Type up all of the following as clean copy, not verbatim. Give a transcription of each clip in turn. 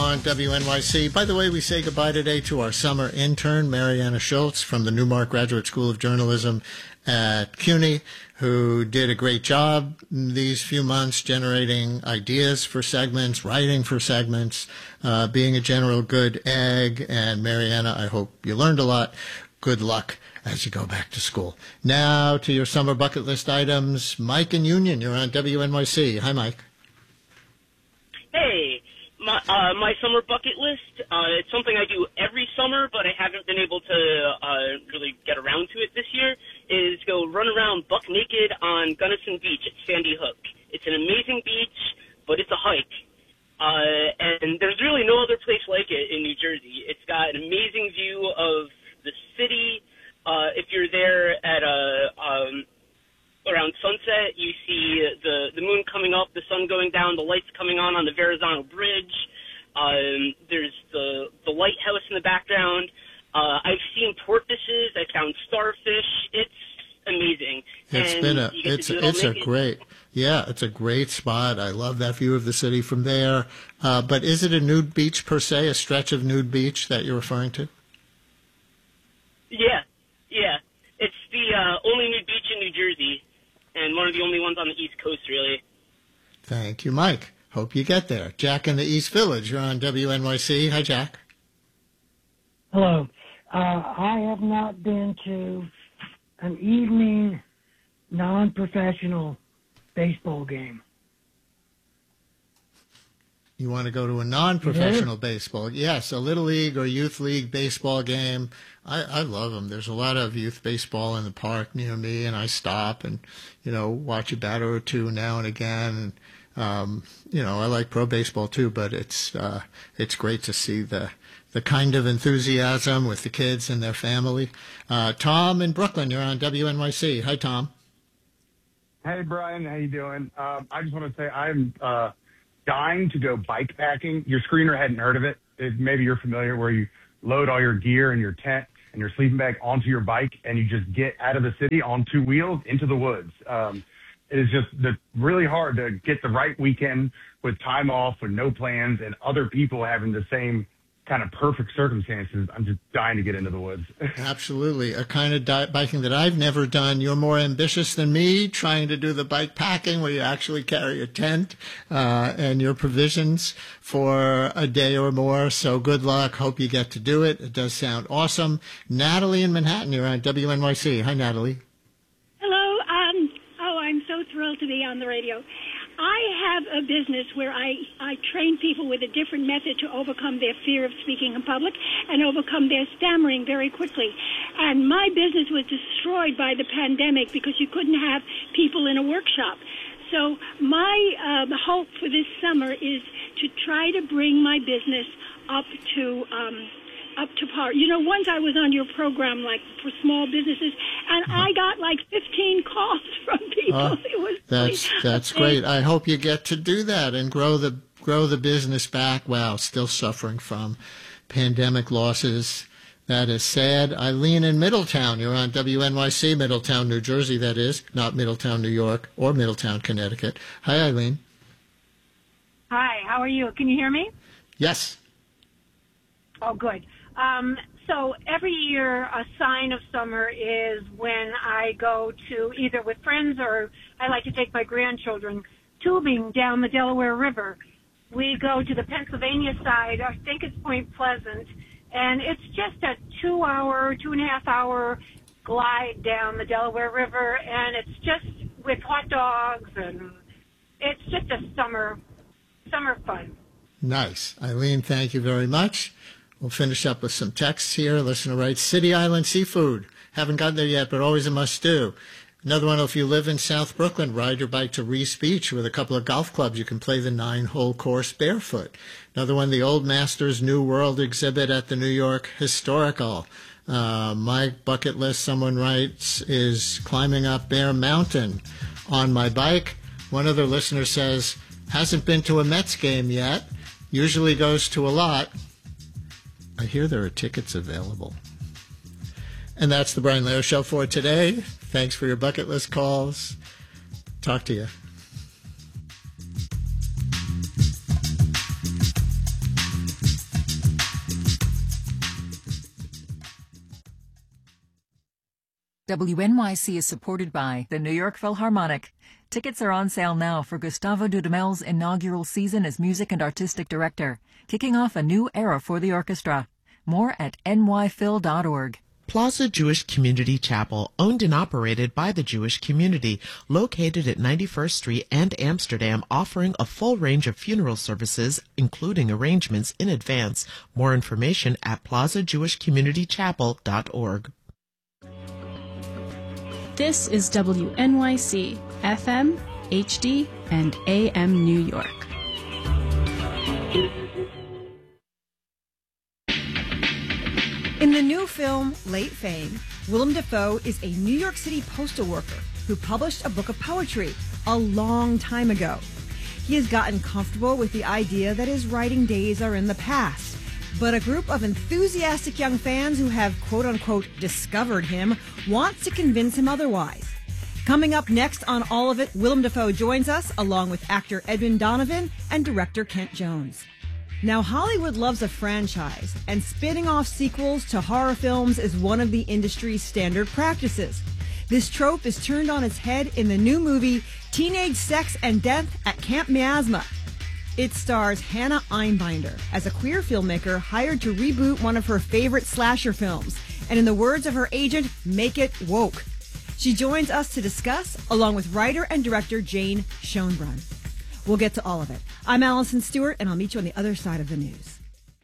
on WNYC. By the way, we say goodbye today to our summer intern, Mariana Schultz from the Newmark Graduate School of Journalism at CUNY, who did a great job these few months generating ideas for segments, writing for segments, being a general good egg. And Mariana, I hope you learned a lot. Good luck as you go back to school. Now to your summer bucket list items. Mike in Union, you're on WNYC. Hi, Mike. Hey, my summer bucket list, it's something I do every summer, but I haven't been able to really get around to it this year, is go run around buck naked on Gunnison Beach at Sandy Hook. It's an amazing beach, but it's a hike. And there's really no other place like it in New Jersey. It's got an amazing view of the city. If you're there at around sunset, you see the moon coming up, the sun going down, the lights coming on the Verrazano Bridge. There's the lighthouse in the background. I've seen porpoises. I found starfish. It's amazing. It's a great spot. I love that view of the city from there. But is it a nude beach per se, a stretch of nude beach that you're referring to? Yeah. It's the only nude beach in New Jersey, and one of the only ones on the East Coast, really. Thank you, Mike. Hope you get there. Jack in the East Village, you're on WNYC. Hi, Jack. Hello. I have not been to an evening non-professional baseball game. You want to go to a non-professional baseball? Yes, a Little League or Youth League baseball game. I love them. There's a lot of youth baseball in the park near me, and I stop and, watch a batter or two now and again. And, I like pro baseball too, but it's great to see the kind of enthusiasm with the kids and their family. Tom in Brooklyn, you're on WNYC. Hi, Tom. Hey, Brian. How you doing? I just want to say I'm dying to go bike packing. Your screener hadn't heard of it. Maybe you're familiar, where you load all your gear and your tent and your sleeping bag onto your bike, and you just get out of the city on two wheels into the woods. It is just really hard to get the right weekend with time off, with no plans, and other people having the same kind of perfect circumstances. I'm just dying to get into the woods. Absolutely. A kind of biking that I've never done. You're more ambitious than me, trying to do the bike packing where you actually carry a tent and your provisions for a day or more. So good luck. Hope you get to do it. It does sound awesome. Natalie in Manhattan, you're on WNYC. Hi, Natalie. Hello. I'm so thrilled to be on the radio. I have a business where I train people with a different method to overcome their fear of speaking in public and overcome their stammering very quickly. And my business was destroyed by the pandemic because you couldn't have people in a workshop. So my hope for this summer is to try to bring my business up to par. Once I was on your program, like for small businesses, and I got like 15 calls from people. It was that's great. I hope you get to do that and grow the business back. Wow, still suffering from pandemic losses. That is sad. Eileen in Middletown, you're on WNYC, Middletown, New Jersey, that is, not Middletown, New York, or Middletown, Connecticut. Hi, Eileen. Hi, how are you? Can you hear me? Yes. Oh, good. So every year, a sign of summer is when I go to either with friends or I like to take my grandchildren tubing down the Delaware River. We go to the Pennsylvania side. I think it's Point Pleasant. And it's just a 2.5 hour glide down the Delaware River. And it's just with hot dogs, and it's just a summer fun. Nice. Eileen, thank you very much. We'll finish up with some texts here. Listener writes, City Island Seafood. Haven't gotten there yet, but always a must-do. Another one, if you live in South Brooklyn, ride your bike to Reese Beach with a couple of golf clubs. You can play the 9-hole course barefoot. Another one, the Old Masters New World exhibit at the New York Historical. My bucket list, someone writes, is climbing up Bear Mountain on my bike. One other listener says, hasn't been to a Mets game yet. Usually goes to a lot. I hear there are tickets available. And that's the Brian Lehrer Show for today. Thanks for your bucket list calls. Talk to you. WNYC is supported by the New York Philharmonic. Tickets are on sale now for Gustavo Dudamel's inaugural season as music and artistic director, kicking off a new era for the orchestra. More at nyphil.org. Plaza Jewish Community Chapel, owned and operated by the Jewish community, located at 91st Street and Amsterdam, offering a full range of funeral services, including arrangements in advance. More information at plazajewishcommunitychapel.org. This is WNYC, FM, HD, and AM New York. In the new film, Late Fame, Willem Dafoe is a New York City postal worker who published a book of poetry a long time ago. He has gotten comfortable with the idea that his writing days are in the past, but a group of enthusiastic young fans who have quote-unquote discovered him wants to convince him otherwise. Coming up next on All of It, Willem Dafoe joins us along with actor Edwin Donovan and director Kent Jones. Now, Hollywood loves a franchise, and spinning off sequels to horror films is one of the industry's standard practices. This trope is turned on its head in the new movie Teenage Sex and Death at Camp Miasma. It stars Hannah Einbinder as a queer filmmaker hired to reboot one of her favorite slasher films, and in the words of her agent, make it woke. She joins us to discuss, along with writer and director Jane Schoenbrunn. We'll get to all of it. I'm Allison Stewart, and I'll meet you on the other side of the news.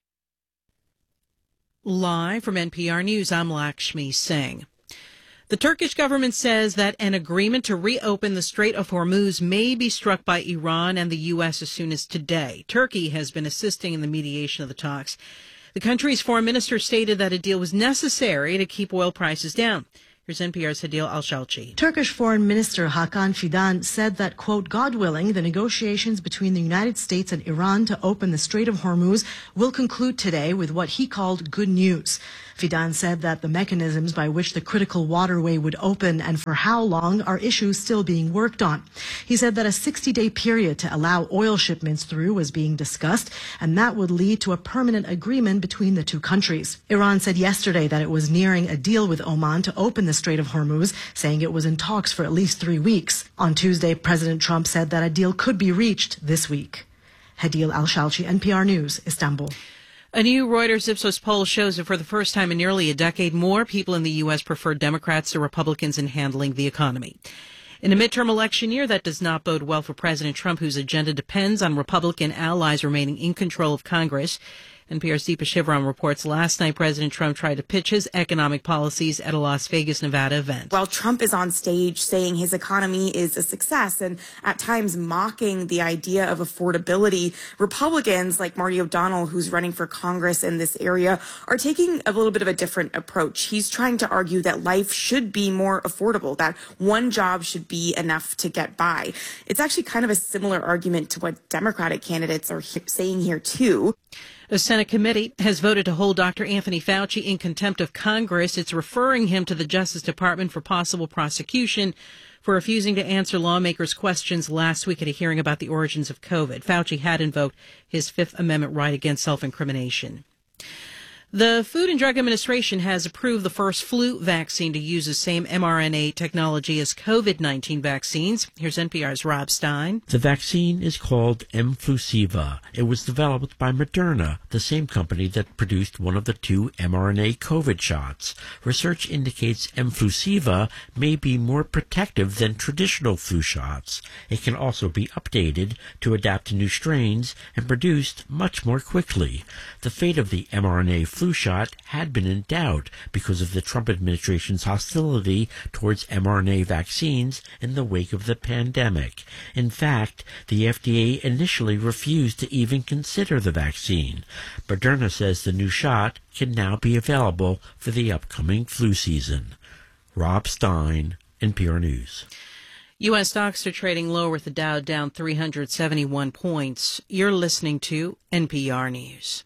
Live from NPR News, I'm Lakshmi Singh. The Turkish government says that an agreement to reopen the Strait of Hormuz may be struck by Iran and the U.S. as soon as today. Turkey has been assisting in the mediation of the talks. The country's foreign minister stated that a deal was necessary to keep oil prices down. Here's NPR's Hadil Al-Shalchi. Turkish Foreign Minister Hakan Fidan said that, quote, God willing, the negotiations between the United States and Iran to open the Strait of Hormuz will conclude today with what he called good news. Fidan said that the mechanisms by which the critical waterway would open and for how long are issues still being worked on. He said that a 60-day period to allow oil shipments through was being discussed, and that would lead to a permanent agreement between the two countries. Iran said yesterday that it was nearing a deal with Oman to open the Strait of Hormuz, saying it was in talks for at least 3 weeks. On Tuesday, President Trump said that a deal could be reached this week. Hadil Al-Shalchi, NPR News, Istanbul. A new Reuters Ipsos poll shows that for the first time in nearly a decade, more people in the U.S. prefer Democrats to Republicans in handling the economy. In a midterm election year, that does not bode well for President Trump, whose agenda depends on Republican allies remaining in control of Congress. NPR's Deepa Shivaram reports last night President Trump tried to pitch his economic policies at a Las Vegas, Nevada event. While Trump is on stage saying his economy is a success and at times mocking the idea of affordability, Republicans like Marty O'Donnell, who's running for Congress in this area, are taking a little bit of a different approach. He's trying to argue that life should be more affordable, that one job should be enough to get by. It's actually kind of a similar argument to what Democratic candidates are saying here, too. A Senate committee has voted to hold Dr. Anthony Fauci in contempt of Congress. It's referring him to the Justice Department for possible prosecution for refusing to answer lawmakers' questions last week at a hearing about the origins of COVID. Fauci had invoked his Fifth Amendment right against self-incrimination. The Food and Drug Administration has approved the first flu vaccine to use the same mRNA technology as COVID-19 vaccines. Here's NPR's Rob Stein. The vaccine is called Mflusiva. It was developed by Moderna, the same company that produced one of the 2 mRNA COVID shots. Research indicates Mflusiva may be more protective than traditional flu shots. It can also be updated to adapt to new strains and produced much more quickly. The fate of the mRNA flu shot had been in doubt because of the Trump administration's hostility towards mRNA vaccines in the wake of the pandemic. In fact, the FDA initially refused to even consider the vaccine. Moderna says the new shot can now be available for the upcoming flu season. Rob Stein, NPR News. U.S. stocks are trading lower with the Dow down 371 points. You're listening to NPR News.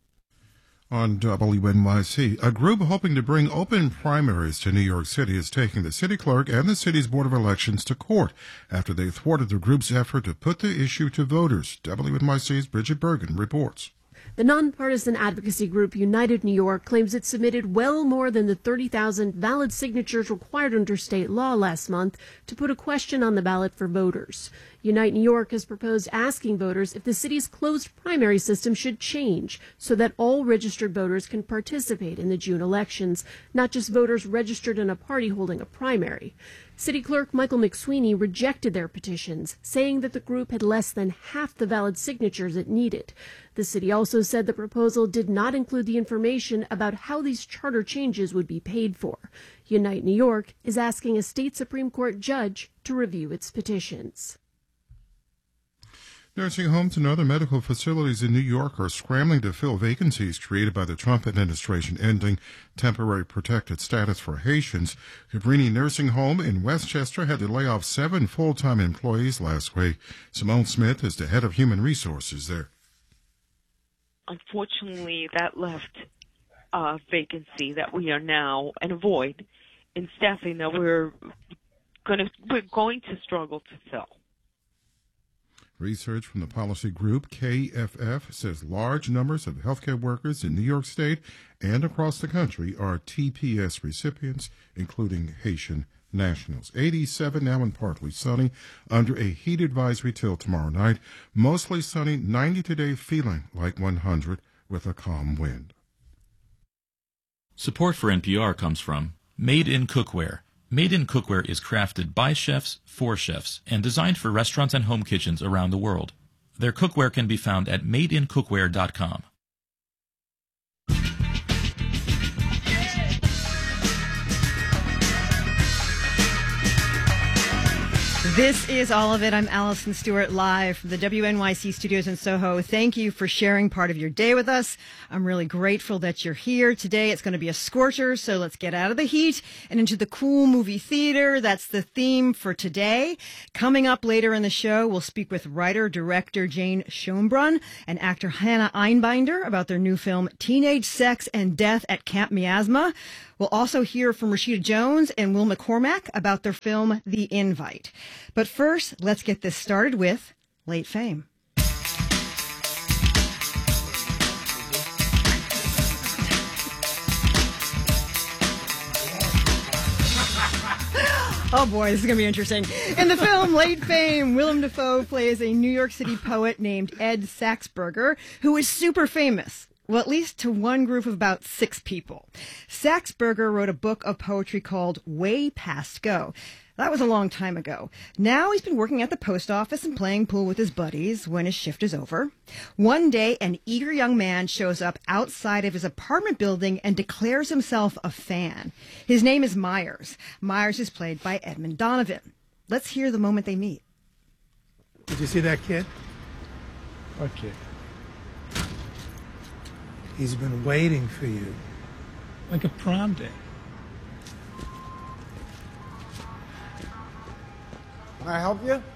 On WNYC, a group hoping to bring open primaries to New York City is taking the city clerk and the city's Board of Elections to court after they thwarted the group's effort to put the issue to voters. WNYC's Bridget Bergen reports. The nonpartisan advocacy group United New York claims it submitted well more than the 30,000 valid signatures required under state law last month to put a question on the ballot for voters. Unite New York has proposed asking voters if the city's closed primary system should change so that all registered voters can participate in the June elections, not just voters registered in a party holding a primary. City Clerk Michael McSweeney rejected their petitions, saying that the group had less than half the valid signatures it needed. The city also said the proposal did not include the information about how these charter changes would be paid for. Unite New York is asking a state Supreme Court judge to review its petitions. Nursing homes and other medical facilities in New York are scrambling to fill vacancies created by the Trump administration ending temporary protected status for Haitians. Cabrini Nursing Home in Westchester had to lay off 7 full-time employees last week. Simone Smith is the head of human resources there. Unfortunately, that left a vacancy that we are now and a void in staffing that we're going to struggle to fill. Research from the policy group KFF says large numbers of healthcare workers in New York State and across the country are TPS recipients, including Haitian nationals. 87 now and partly sunny, under a heat advisory till tomorrow night. Mostly sunny, 90 today, feeling like 100 with a calm wind. Support for NPR comes from Made in Cookware. Made in Cookware is crafted by chefs for chefs and designed for restaurants and home kitchens around the world. Their cookware can be found at madeincookware.com. This is All of It. I'm Allison Stewart, live from the WNYC studios in Soho. Thank you for sharing part of your day with us. I'm really grateful that you're here. Today it's going to be a scorcher, so let's get out of the heat and into the cool movie theater. That's the theme for today. Coming up later in the show, we'll speak with writer-director Jane Schoenbrunn and actor Hannah Einbinder about their new film, Teenage Sex and Death at Camp Miasma. We'll also hear from Rashida Jones and Will McCormack about their film, The Invite. But first, let's get this started with Late Fame. Oh boy, this is going to be interesting. In the film Late Fame, Willem Dafoe plays a New York City poet named Ed Saxberger, who is super famous. Well, at least to one group of about 6 people. Saxberger wrote a book of poetry called Way Past Go. That was a long time ago. Now he's been working at the post office and playing pool with his buddies when his shift is over. One day, an eager young man shows up outside of his apartment building and declares himself a fan. His name is Myers. Myers is played by Edmund Donovan. Let's hear the moment they meet. Did you see that kid? What kid? He's been waiting for you. Like a prom date. Can I help you?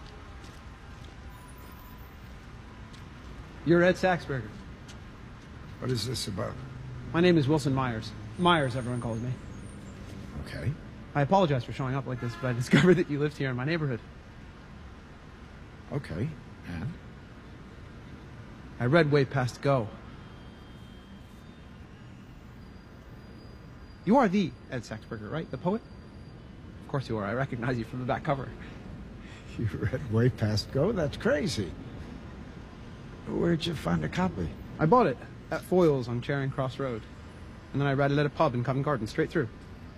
You're Ed Saxberger. What is this about? My name is Wilson Myers. Myers, everyone calls me. Okay. I apologize for showing up like this, but I discovered that you lived here in my neighborhood. Okay. And? I read Way Past Go. You are the Ed Saxberger, right? The poet? Of course you are. I recognize you from the back cover. You read Way Past Go? That's crazy. Where'd you find a copy? I bought it at Foyle's on Charing Cross Road. And then I read it at a pub in Covent Garden, straight through.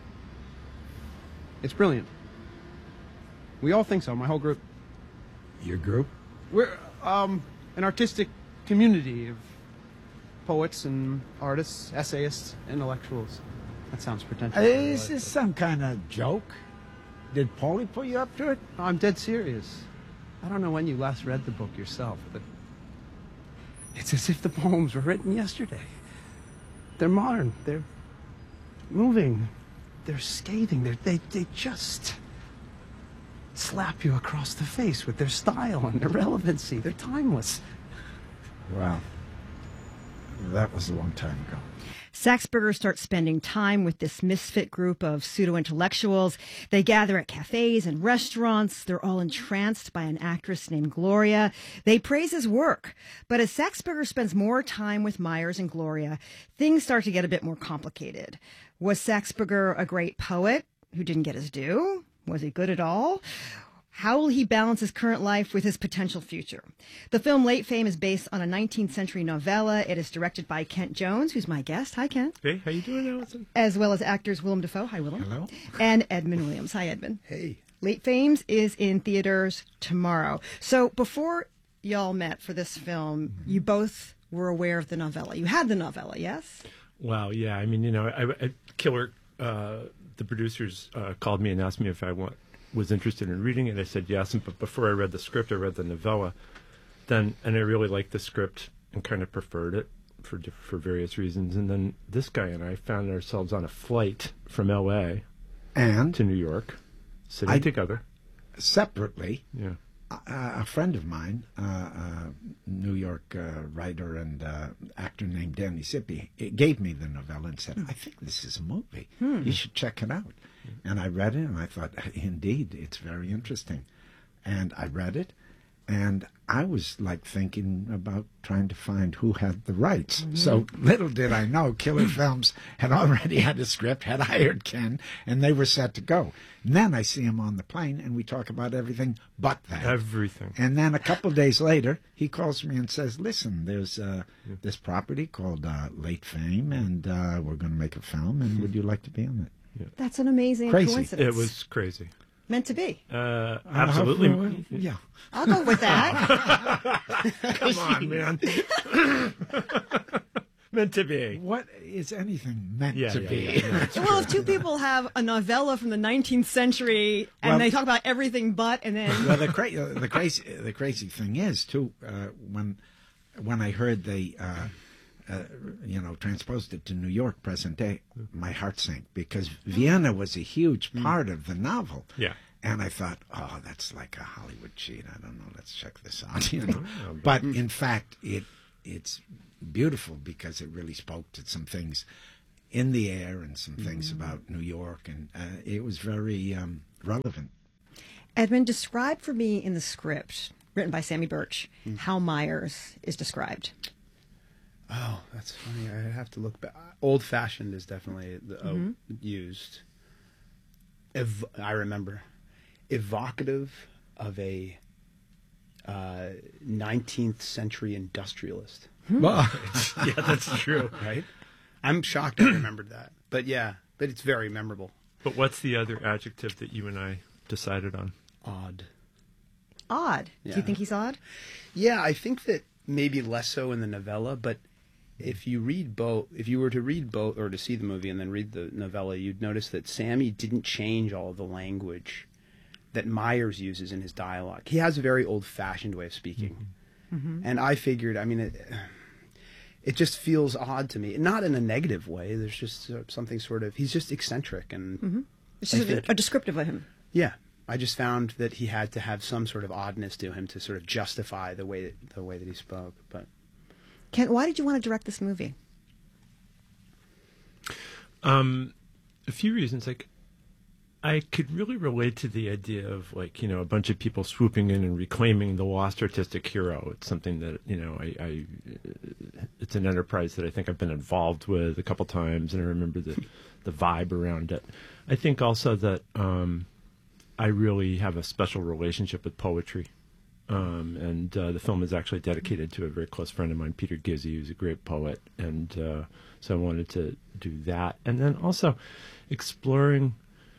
It's brilliant. We all think so, my whole group. Your group? We're an artistic community of poets and artists, essayists, intellectuals. That sounds pretentious. Is this some kind of joke? Did Paulie put you up to it? I'm dead serious. I don't know when you last read the book yourself, but it's as if the poems were written yesterday. They're modern. They're moving. They're scathing. They just slap you across the face with their style and their relevancy. They're timeless. Well, that was a long time ago. Saxberger starts spending time with this misfit group of pseudo-intellectuals. They gather at cafes and restaurants. They're all entranced by an actress named Gloria. They praise his work. But as Saxberger spends more time with Myers and Gloria, things start to get a bit more complicated. Was Saxberger a great poet who didn't get his due? Was he good at all? How will he balance his current life with his potential future? The film Late Fame is based on a 19th century novella. It is directed by Kent Jones, who's my guest. Hi, Kent. Hey, how you doing, Allison? As well as actors Willem Dafoe. Hi, Willem. Hello. And Edmund Williams. Hi, Edmund. Hey. Late Fame is in theaters tomorrow. So before y'all met for this film, you both were aware of the novella. You had the novella, yes? Wow, yeah. I mean, Killer, the producers called me and asked me if I was interested in reading it. I said yes, but before I read the script, I read the novella. And I really liked the script and kind of preferred it for various reasons. And then this guy and I found ourselves on a flight from L.A. and to New York, sitting together. Separately, yeah. A friend of mine, New York writer and actor named Danny Sippy, gave me the novella and said, I think this is a movie. You should check it out. And I read it, and I thought, indeed, it's very interesting. And I read it, and I was like thinking about trying to find who had the rights. So little did I know, Killer Films had already had a script, had hired Ken, and they were set to go. And then I see him on the plane, and we talk about everything but that. Everything. And then a couple of days later, he calls me and says, listen, there's this property called Late Fame, and we're going to make a film, and would you like to be on it? Yeah. That's an amazing Crazy. coincidence. It was crazy. Meant to be. Absolutely. Yeah. I'll go with that. Come on, man. Meant to be. What is anything meant to be? Yeah. Well, if two people have a novella from the 19th century and they talk about everything but, and then... Well, the crazy thing is, too, when I heard they... transposed it to New York present day, my heart sank because Vienna was a huge part of the novel. Yeah. And I thought, oh, that's like a Hollywood cheat. I don't know. Let's check this out. But in fact, it's beautiful because it really spoke to some things in the air and some things about New York, and it was very relevant. Edmund, describe for me in the script written by Sammy Birch how Myers is described. Oh, that's funny. I have to look back. Old-fashioned is definitely used. I remember. Evocative of a 19th century industrialist. Yeah, that's true. Right? I'm shocked I remembered that. But it's very memorable. But what's the other adjective that you and I decided on? Odd. Odd? Yeah. Do you think he's odd? Yeah, I think that maybe less so in the novella, but if you were to read both or to see the movie and then read the novella, you'd notice that Sammy didn't change all of the language that Myers uses in his dialogue. He has a very old-fashioned way of speaking. And I figured, I mean, it just feels odd to me. Not in a negative way. There's just something sort of, he's just eccentric. And It's just a descriptive of him. Yeah. I just found that he had to have some sort of oddness to him to sort of justify the way that he spoke. But Kent, why did you want to direct this movie? A few reasons. Like, I could really relate to the idea of, like, a bunch of people swooping in and reclaiming the lost artistic hero. It's something that, it's an enterprise that I think I've been involved with a couple times, and I remember the vibe around it. I think also that I really have a special relationship with poetry. And the film is actually dedicated to a very close friend of mine, Peter Gizzi, who's a great poet. And so I wanted to do that. And then also exploring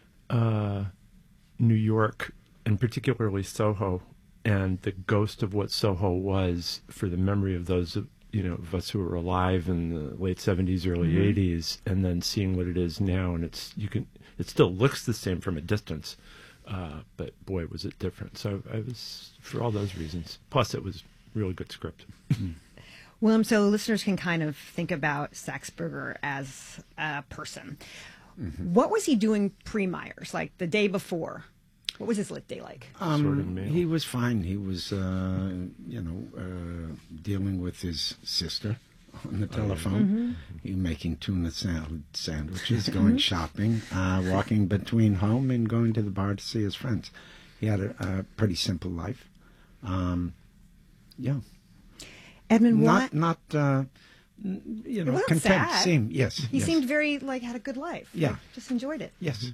New York, and particularly Soho, and the ghost of what Soho was for the memory of those of us who were alive in the late 70s, early 80s, and then seeing what it is now. And it still looks the same from a distance. But boy, was it different. So I was, for all those reasons. Plus, it was really good script. Willem, so listeners can kind of think about Saxberger as a person. What was he doing pre-Myers, like the day before? What was his day like? He was fine. He was, dealing with his sister, on the telephone. You making tuna salad sandwiches, going shopping, walking between home and going to the bar to see his friends. He had a pretty simple life. Yeah. Edmund, not it wasn't content. sad. Yes. He seemed very had a good life. Yeah. Like, just enjoyed it. Yes.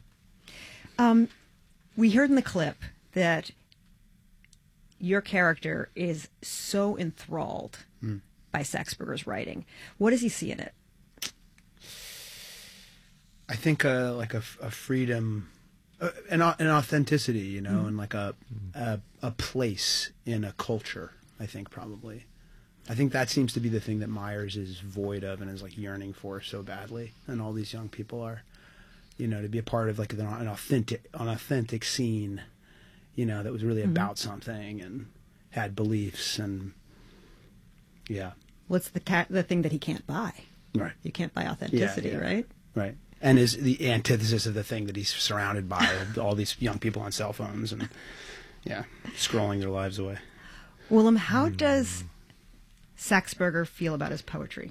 We heard in the clip that your character is so enthralled by Saxberger's writing. What does he see in it? I think like a freedom, an authenticity, and like a place in a culture. I think probably. I think that seems to be the thing that Myers is void of and is like yearning for so badly, and all these young people are, to be a part of like an authentic scene, that was really about something and had beliefs and What's the thing that he can't buy? Right. You can't buy authenticity, right? Right. And is the antithesis of the thing that he's surrounded by, all these young people on cell phones and scrolling their lives away. Willem, how does Saxberger feel about his poetry?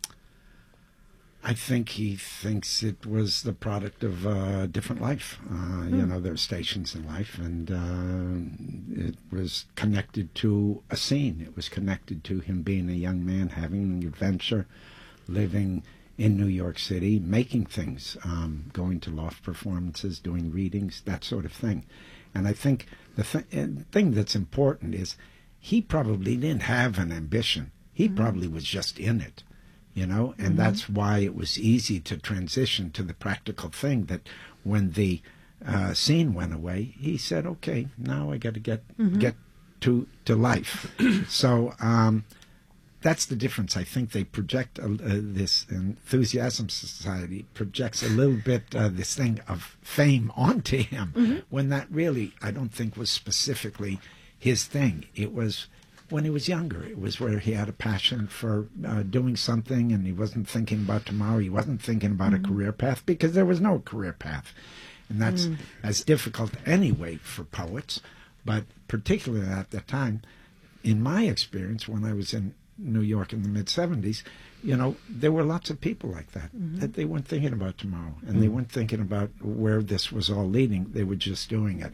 I think he thinks it was the product of a different life. There are stations in life, and it was connected to a scene. It was connected to him being a young man, having an adventure, living in New York City, making things, going to loft performances, doing readings, that sort of thing. And I think the thing that's important is he probably didn't have an ambition. He probably was just in it. And that's why it was easy to transition to the practical thing, that when the scene went away, he said, okay, now I got to get to life. So that's the difference. I think they project this Enthusiasm Society projects a little bit this thing of fame onto him, when that really, I don't think, was specifically his thing. It was when he was younger. It was where he had a passion for doing something, and he wasn't thinking about tomorrow. He wasn't thinking about a career path, because there was no career path. And that's as difficult anyway for poets, but particularly at that time, in my experience, when I was in New York in the mid-'70s, there were lots of people like that, that they weren't thinking about tomorrow, and they weren't thinking about where this was all leading. They were just doing it.